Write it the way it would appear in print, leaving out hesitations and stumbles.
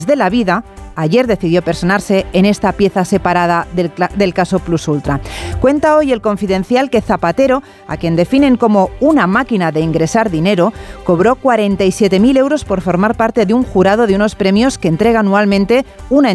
de la vida, ayer decidió personarse en esta pieza separada del caso Plus Ultra. Cuenta hoy El Confidencial que Zapatero, a quien definen como una máquina de ingresar dinero, cobró 47.000 euros por formar parte de un jurado de unos premios que entrega anualmente una